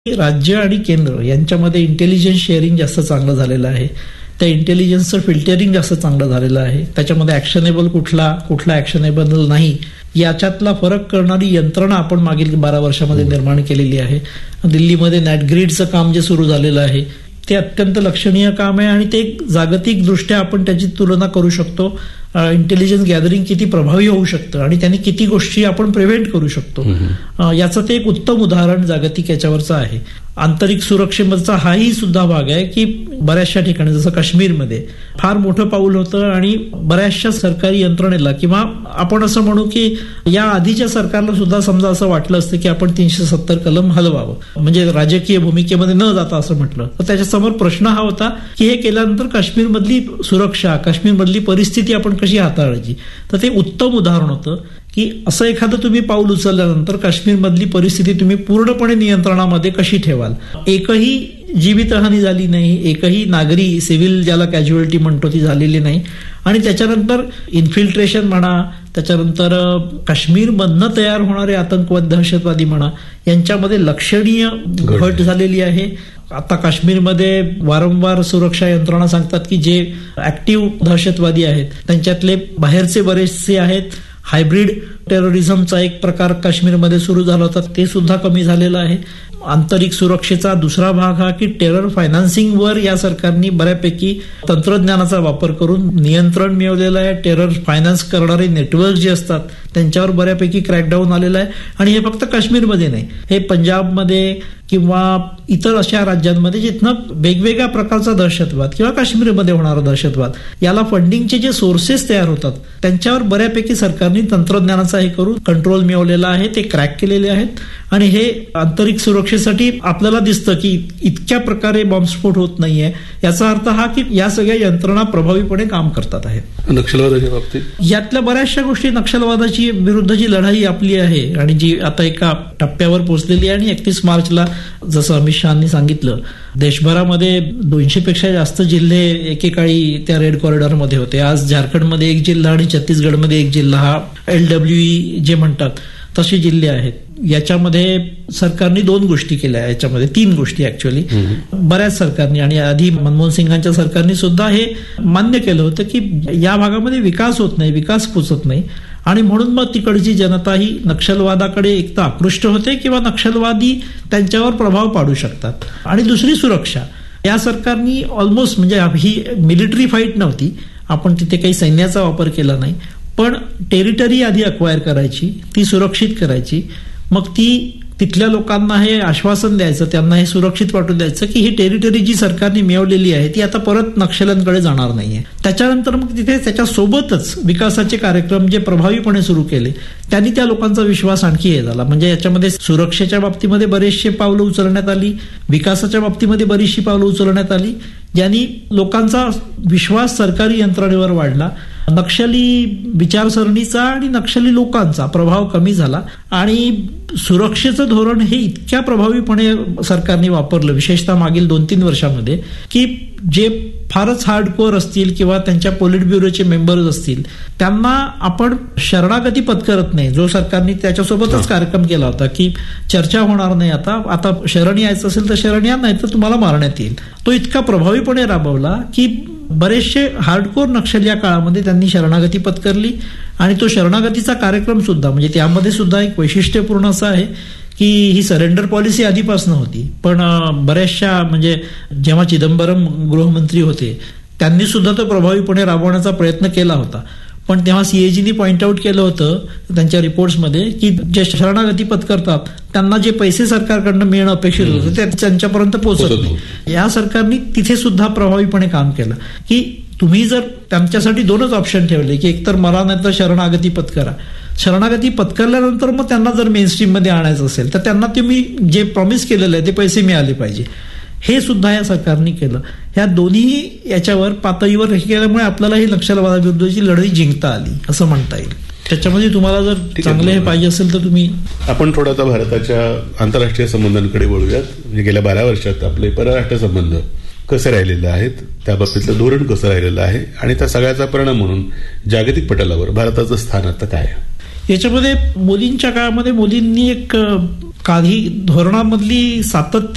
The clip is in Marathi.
राज्य आणि केंद्र यांच्यामध्ये इंटेलिजन्स शेअरिंग जास्त चांगलं झालेलं आहे. त्या इंटेलिजन्सचं फिल्टरिंग जास्त चांगलं झालेलं आहे. त्याच्यामध्ये ऍक्शनेबल कुठला ऍक्शनेबल नाही याच्यातला फरक करणारी यंत्रणा आपण मागील 12 वर्षामध्ये निर्माण केलेली आहे. दिल्लीमध्ये नॅटग्रिडचं काम जे सुरू झालेलं आहे ते अत्यंत लक्षणीय काम आहे आणि ते जागतिक दृष्ट्या आपण त्याची तुलना करू शकतो. इंटेलिजन्स गॅदरिंग किती प्रभावी होऊ शकतं आणि त्यांनी किती गोष्टी आपण प्रिव्हेंट करू शकतो याचं ते एक उत्तम उदाहरण जागतिक याच्यावरचं आहे. आंतरिक सुरक्षेमधचा हाही सुद्धा भाग आहे की बऱ्याचशा ठिकाणी जसं काश्मीरमध्ये फार मोठं पाऊल होतं आणि बऱ्याचशा सरकारी यंत्रणेला किंवा आपण असं म्हणू की या आधीच्या सरकारला सुद्धा समजा असं वाटलं असतं की आपण 370 कलम हलवावं, म्हणजे राजकीय भूमिकेमध्ये न जाता असं म्हटलं तर त्याच्यासमोर प्रश्न हा होता की हे केल्यानंतर काश्मीरमधली सुरक्षा, काश्मीरमधली परिस्थिती आपण कशी हाताळायची. तर ते उत्तम उदाहरण होतं की असं एखादं तुम्ही पाऊल उचलल्यानंतर काश्मीरमधली परिस्थिती तुम्ही पूर्णपणे नियंत्रणामध्ये कशी ठेवाल. एकही जीवितहानी झाली नाही, एकही नागरी सिव्हिल ज्याला कॅज्युअलिटी म्हणतो ती झालेली नाही आणि त्याच्यानंतर इन्फिल्ट्रेशन म्हणा, त्याच्यानंतर काश्मीरमधनं तयार होणारे आतंकवादी दहशतवादी म्हणा यांच्यामध्ये लक्षणीय घट झालेली आहे. आता काश्मीरमध्ये वारंवार सुरक्षा यंत्रणा सांगतात की जे ऍक्टिव्ह दहशतवादी आहेत त्यांच्यातले बाहेरचे बरेचसे आहेत. हायब्रिड टेररिझमचा एक प्रकार काश्मीरमध्ये सुरू झाला होता, ते सुद्धा कमी झालेलं आहे. आंतरिक सुरक्षेचा दुसरा भाग हा की टेरर फायनान्सिंगवर या सरकारने बऱ्यापैकी तंत्रज्ञानाचा वापर करून नियंत्रण मिळवलेलं आहे. टेरर फायनान्स करणारे नेटवर्क जे असतात त्यांच्यावर बऱ्यापैकी क्रॅकडाऊन आलेलं आहे आणि हे फक्त काश्मीरमध्ये नाही, हे पंजाबमध्ये किंवा इतर अशा राज्यांमध्ये जिथनं वेगवेगळ्या प्रकारचा दहशतवाद किंवा काश्मीरमध्ये होणारा दहशतवाद याला फंडिंगचे जे सोर्सेस तयार होतात त्यांच्यावर बऱ्यापैकी सरकारने तंत्रज्ञानाचा हे करून कंट्रोल मिळवलेला आहे, ते क्रॅक केलेले आहेत. आणि हे आंतरिक सुरक्षेसाठी आपल्याला दिसतं की इतक्या प्रकारे बॉम्बस्फोट होत नाहीये. याचा अर्थ हा की या सगळ्या यंत्रणा प्रभावीपणे काम करतात आहेत. नक्षलवादाच्या बाबतीत यातल्या बऱ्याचशा गोष्टी, नक्षलवादाची विरुद्धची लढाई आपली आहे आणि जी आता एका टप्प्यावर पोहोचलेली आहे आणि 31 मार्चला जसं अमित शहानी सांगितलं देशभरामध्ये 200 पेक्षा जास्त जिल्हे एकेकाळी त्या रेड कॉरिडॉरमध्ये होते. आज झारखंडमध्ये एक जिल्हा आणि छत्तीसगडमध्ये एक जिल्हा, हा LWE जे म्हणतात तसे जिल्हे आहेत. याच्यामध्ये सरकारने 2 गोष्टी केल्या, याच्यामध्ये 3 गोष्टी ऍक्च्युअली बऱ्याच सरकारने आणि आधी मनमोहन सिंगांच्या सरकारने सुद्धा हे मान्य केलं होतं की या भागामध्ये विकास होत नाही, विकास पोचत नाही आणि म्हणून मग तिकडची जनता ही नक्षलवादाकडे एक तर आकृष्ट होते किंवा नक्षलवादी त्यांच्यावर प्रभाव पाडू शकतात. आणि दुसरी सुरक्षा, या सरकारनी ऑलमोस्ट म्हणजे ही मिलिटरी फाईट नव्हती, आपण तिथे काही सैन्याचा वापर केला नाही, पण टेरिटरी आधी अक्वायर करायची, ती सुरक्षित करायची, मग ती तिथल्या लोकांना हे आश्वासन द्यायचं, त्यांना हे सुरक्षित वाटून द्यायचं की ही टेरिटरी जी सरकारने मिळवलेली आहे ती आता परत नक्षल्यांकडे जाणार नाहीये. त्याच्यानंतर मग तिथे त्याच्यासोबतच विकासाचे कार्यक्रम जे प्रभावीपणे सुरू केले त्यांनी त्या लोकांचा विश्वास आणखी हे झाला. म्हणजे याच्यामध्ये सुरक्षेच्या बाबतीमध्ये बरेचसे पावलं उचलण्यात आली, विकासाच्या बाबतीमध्ये बरीचशी पावलं उचलण्यात आली, ज्यांनी लोकांचा विश्वास सरकारी यंत्रणेवर वाढला. नक्षली विचारसरणीचा आणि नक्षली लोकांचा प्रभाव कमी झाला आणि सुरक्षेचं धोरण हे इतक्या प्रभावीपणे सरकारने वापरलं, विशेषतः मागील 2-3 वर्षामध्ये, की जे फारच हार्डकोअर असतील किंवा त्यांच्या पोलिट ब्युरोचे मेंबर्स असतील त्यांना आपण शरणागती पत्करत नाही, जो सरकारने त्याच्यासोबतच कार्यक्रम केला होता की चर्चा होणार नाही, आता शरण यायचं असेल तर शरण या, नाही तर तुम्हाला मारण्यात येईल, तो इतका प्रभावीपणे राबवला की बरेचसे हार्डकोर नक्षल या काळामध्ये त्यांनी शरणागती पत्करली. आणि तो शरणागतीचा कार्यक्रम सुद्धा म्हणजे त्यामध्ये सुद्धा एक वैशिष्ट्यपूर्ण असं आहे की ही सरेंडर पॉलिसी आधीपासून होती, पण बऱ्याचशा म्हणजे जेव्हा चिदंबरम गृहमंत्री होते त्यांनी सुद्धा तो प्रभावीपणे राबवण्याचा प्रयत्न केला होता. पण तेव्हा सीएजीनी पॉइंट आउट केलं होतं त्यांच्या रिपोर्ट्समध्ये की जे शरणागती पत्करतात त्यांना जे पैसे सरकारकडनं मिळणं अपेक्षित होतं ते त्यांच्यापर्यंत पोहोचत नाही. या सरकारने तिथे सुद्धा प्रभावीपणे काम केलं की तुम्ही जर त्यांच्यासाठी 2च ऑप्शन ठेवले की एकतर मरा नाही तर शरणागती पत्करा. शरणागती पत्करल्यानंतर मग त्यांना जर मेनस्ट्रीम मध्ये आणायचं असेल तर त्यांना तुम्ही जे प्रॉमिस केलेलं आहे ते पैसे मिळाले पाहिजे. हे सुद्धा या सरकारने केलं. ह्या दोन्ही याच्यावर पातळीवर केल्यामुळे आपल्याला ही नक्षलवादाविरुद्धची लढाई जिंकता आली असं म्हणता येईल. त्याच्यामध्ये तुम्हाला जर चांगले हे पाहिजे असेल तर तुम्ही आपण थोडा आता भारताच्या आंतरराष्ट्रीय संबंधांकडे बोलूयात. म्हणजे गेल्या 12 वर्षात आपले परराष्ट्र संबंध कसे राहिलेले आहेत, त्याबाबतीतलं धोरण कसं राहिलेलं आहे आणि त्या सगळ्याचा परिणाम म्हणून जागतिक पटलावर भारताचं स्थान आता काय आहे. याच्यामध्ये मोदींच्या काळामध्ये मोदींनी एक काही धोरणामधली सातत्य